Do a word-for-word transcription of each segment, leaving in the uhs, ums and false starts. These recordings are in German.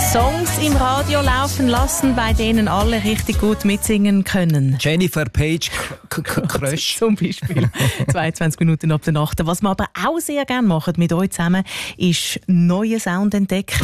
Songs im Radio laufen lassen, bei denen alle richtig gut mitsingen können. Jennifer Page Crush. Zum Beispiel. zweiundzwanzig Minuten ab der Nacht. Was wir aber auch sehr gerne machen mit euch zusammen, ist neue Sound entdecken.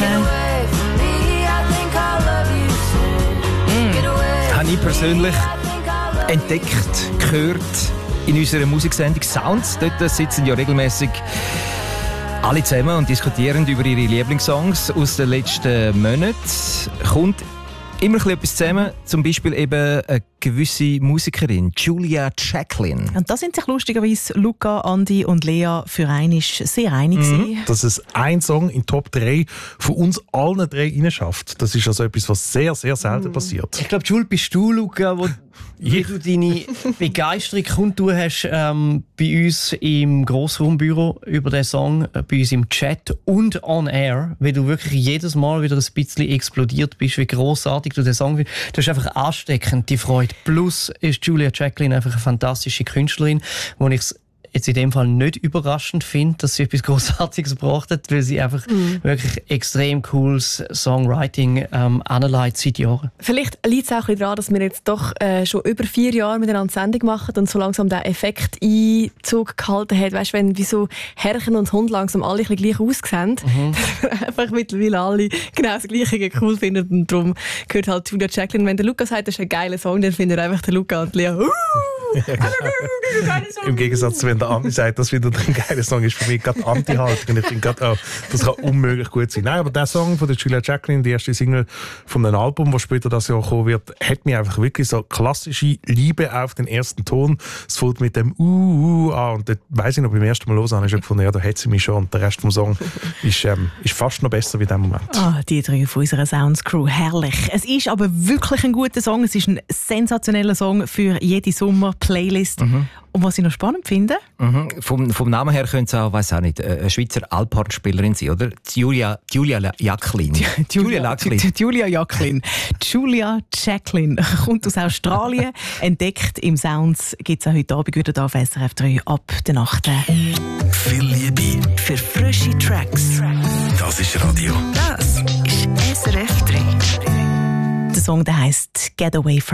Mm. Habe ich persönlich entdeckt, gehört in unserer Musiksendung Sounds. Dort sitzen ja regelmäßig alle zusammen und diskutieren über ihre Lieblingssongs aus den letzten Monaten. Kommt immer etwas zusammen, zum Beispiel eben eine gewisse Musikerin, Julia Jacqueline. Und da sind sich lustigerweise Luca, Andi und Lea für einmal sehr einig gewesen. Mhm. Dass es ein Song in Top drei von uns allen drei reinschafft. Das ist also etwas, was sehr, sehr selten mhm. passiert. Ich glaube, Jules, bist du, Luca, wo wie du deine Begeisterung kundtun hast ähm, bei uns im Grossraumbüro über den Song, äh, bei uns im Chat und on air, weil du wirklich jedes Mal wieder ein bisschen explodiert bist, wie grossartig du den Song findest. Das ist einfach ansteckend, die Freude. Plus ist Julia Jacqueline einfach eine fantastische Künstlerin, wo ich es jetzt in dem Fall nicht überraschend finde, dass sie etwas Grossartiges gebracht hat, weil sie einfach mhm. wirklich extrem cooles Songwriting ähm, anleitet seit Jahren. Vielleicht liegt es auch ein daran, dass wir jetzt doch äh, schon über vier Jahre miteinander Sendung machen und so langsam der Effekt Einzug gehalten hat. Weißt du, wenn wie so Herrchen und Hund langsam alle ein bisschen gleich aussehen, mhm. einfach mittlerweile alle genau das Gleiche cool finden und darum gehört halt Julia Jacqueline. Wenn der Luca sagt, das ist ein geiler Song, dann findet einfach der Luca und Lea im Gegensatz zu wenn der Andi sagt, dass wieder ein geiler Song ist, für mich gerade Anti-Haltung. Ich finde gerade, oh, das kann unmöglich gut sein. Nein, aber der Song von der Julia Jacqueline, die erste Single von einem Album, das später das Jahr kommen wird, hat mir einfach wirklich so klassische Liebe auf den ersten Ton. Es fängt mit dem Uh, uh an und dort weiss ich noch beim ersten Mal los an, ich habe gefunden, ja, da hat sie mich schon und der Rest vom Song ist, ähm, ist fast noch besser wie in dem Moment. Ah, die drei von unserer Sounds-Crew, herrlich. Es ist aber wirklich ein guter Song, es ist ein sensationeller Song für jede Sommer-Playlist. Mhm. Und was ich noch spannend finde? Mhm. Vom, vom Namen her könnte es auch, weiß auch nicht, eine Schweizer Alphorn-Spielerin sein, oder? Julia, Julia Jacqueline. Julia Jacqueline. Julia Jacqueline. Julia Jacqueline kommt aus Australien. Entdeckt im Sounds gibt es auch heute Abend wieder da auf S R F drei ab der Nacht. Viel Liebe für frische Tracks. Das ist Radio. Das ist S R F drei. Der Song, der heisst Get Away From